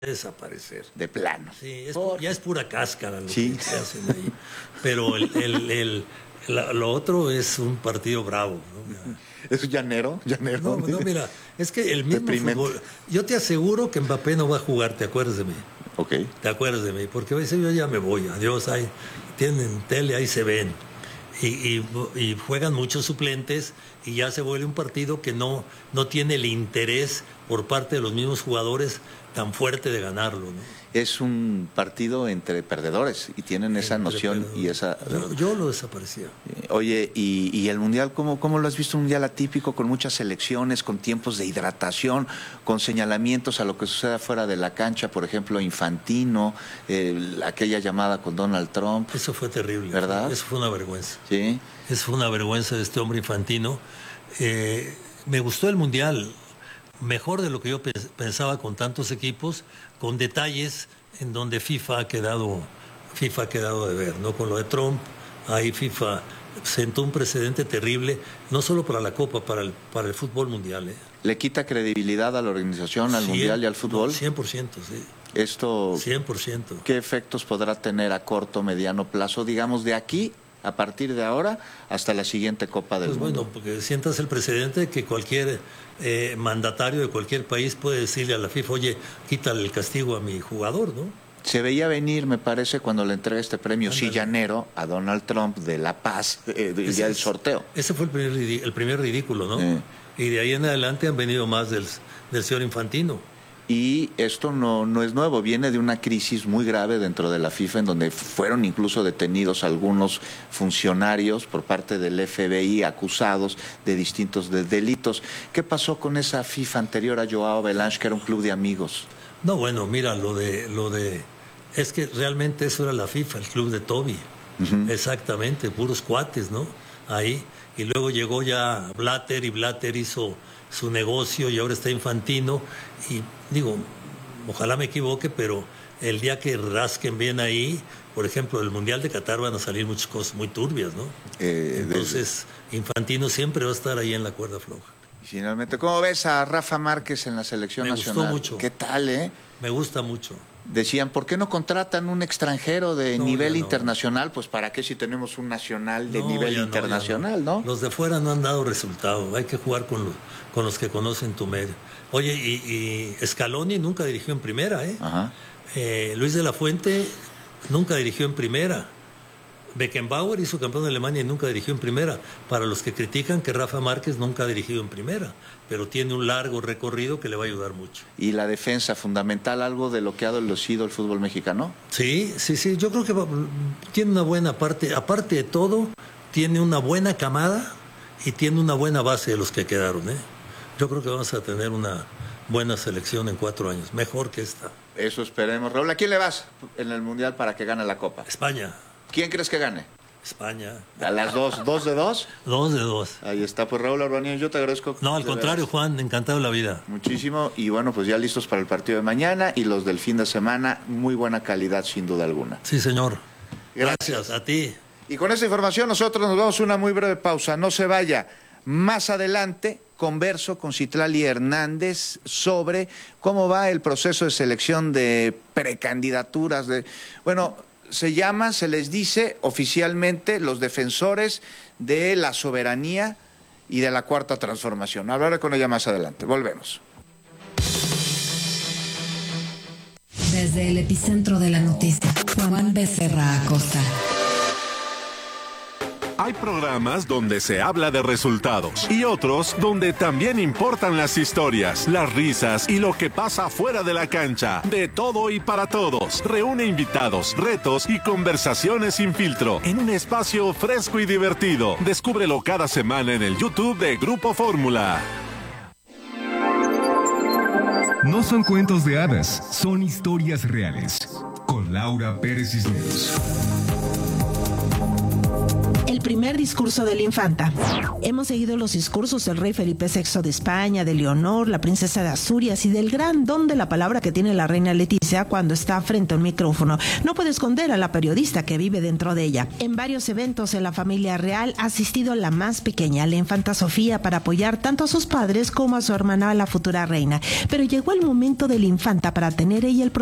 desaparecer. De plano. Sí, ya es pura cáscara lo sí. que se hacen ahí. Pero lo otro es un partido bravo, ¿no? ¿Es llanero? No, mira, es que el mismo fútbol... Yo te aseguro que Mbappé no va a jugar, ¿te acuerdas de mí? Ok. ¿Te acuerdas de mí? Porque a veces yo ya me voy, adiós, ahí tienen tele, ahí se ven. Y juegan muchos suplentes y ya se vuelve un partido que no tiene el interés por parte de los mismos jugadores tan fuerte de ganarlo, ¿no? Es un partido entre perdedores y tienen esa noción y esa... Yo lo desaparecía. Oye, ¿y el Mundial cómo lo has visto? Un Mundial atípico con muchas selecciones, con tiempos de hidratación, con señalamientos a lo que suceda fuera de la cancha, por ejemplo, Infantino, aquella llamada con Donald Trump. Eso fue terrible, ¿verdad? Eso fue una vergüenza. Sí. Eso fue una vergüenza de este hombre Infantino. Me gustó el Mundial, mejor de lo que yo pensaba, con tantos equipos, con detalles en donde FIFA ha quedado de ver, ¿no? Con lo de Trump, ahí FIFA sentó un precedente terrible, no solo para la Copa, para el fútbol mundial, ¿eh? ¿Le quita credibilidad a la organización, al Mundial y al fútbol? 100%, sí. Esto, 100%. ¿Qué efectos podrá tener a corto, mediano plazo, digamos, de aquí, a partir de ahora, hasta la siguiente Copa del Mundo? Bueno, porque sientas el precedente que cualquier mandatario de cualquier país puede decirle a la FIFA, oye, quítale el castigo a mi jugador, ¿no? Se veía venir, me parece, cuando le entrega este premio llanero a Donald Trump de La Paz, el día del sorteo. Ese fue el primer ridículo, ¿no? Y de ahí en adelante han venido más del señor Infantino. Y esto no es nuevo, viene de una crisis muy grave dentro de la FIFA, en donde fueron incluso detenidos algunos funcionarios por parte del FBI, acusados de distintos delitos. ¿Qué pasó con esa FIFA anterior a Joao Belange, que era un club de amigos? No, bueno, mira, es que realmente eso era la FIFA, el club de Toby. Exactamente, puros cuates, ¿no? Ahí. Y luego llegó ya Blatter, y Blatter hizo su negocio, y ahora está Infantino. Y digo, ojalá me equivoque, pero el día que rasquen bien ahí, por ejemplo, del Mundial de Qatar van a salir muchas cosas muy turbias, ¿no? Entonces, Infantino siempre va a estar ahí en la cuerda floja. Y finalmente, ¿cómo ves a Rafa Márquez en la selección nacional? Me gustó mucho. ¿Qué tal, Me gusta mucho. Decían, ¿por qué no contratan un extranjero de nivel internacional? Pues ¿para qué si tenemos un nacional de nivel internacional, no? Los de fuera no han dado resultado. Hay que jugar con los que conocen tu medio. Oye, y Scaloni nunca dirigió en primera, ¿eh? Ajá. Luis de la Fuente nunca dirigió en primera. Beckenbauer hizo campeón de Alemania y nunca dirigió en primera. Para los que critican que Rafa Márquez nunca ha dirigido en primera, pero tiene un largo recorrido que le va a ayudar mucho. ¿Y la defensa fundamental, algo de lo que ha adolecido el fútbol mexicano? Sí, yo creo que tiene una buena parte, aparte de todo, tiene una buena camada y tiene una buena base de los que quedaron, ¿eh? Yo creo que vamos a tener una buena selección en 4 años, mejor que esta. Eso esperemos. Raúl, ¿a quién le vas en el Mundial para que gane la Copa? España. ¿Quién crees que gane? España. ¿A las 2? ¿2 de 2? 2 de 2. Ahí está, pues Raúl Arbanía, yo te agradezco. No, al contrario, Juan, encantado de la vida. Muchísimo, y bueno, pues ya listos para el partido de mañana y los del fin de semana, muy buena calidad sin duda alguna. Sí, señor. Gracias a ti. Y con esta información nosotros nos vamos a una muy breve pausa, no se vaya. Más adelante converso con Citlali Hernández sobre cómo va el proceso de selección de precandidaturas se les dice oficialmente los defensores de la soberanía y de la cuarta transformación. Hablaré con ella más adelante. Volvemos. Desde el epicentro de la noticia, Juan Becerra Acosta. Hay programas donde se habla de resultados y otros donde también importan las historias, las risas y lo que pasa fuera de la cancha. De todo y para todos. Reúne invitados, retos y conversaciones sin filtro en un espacio fresco y divertido. Descúbrelo cada semana en el YouTube de Grupo Fórmula. No son cuentos de hadas, son historias reales. Con Laura Pérez Cisneros. El primer discurso de la infanta. Hemos seguido los discursos del rey Felipe VI de España, de Leonor, la princesa de Asturias y del gran don de la palabra que tiene la reina Leticia cuando está frente a un micrófono. No puede esconder a la periodista que vive dentro de ella. En varios eventos en la familia real ha asistido la más pequeña, la infanta Sofía, para apoyar tanto a sus padres como a su hermana, la futura reina. Pero llegó el momento de la infanta para tener ella el